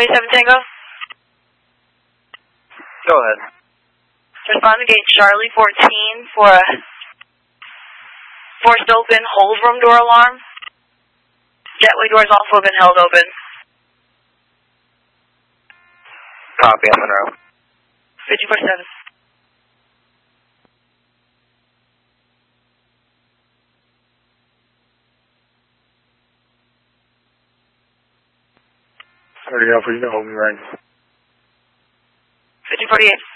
27 Tango. Go ahead. Respond to gate Charlie 14 for a forced open hold room door alarm. Jetway doors also have been held open. Copy, I'm Monroe. 54-7. Already Alpha, you know, hold me right. 5048.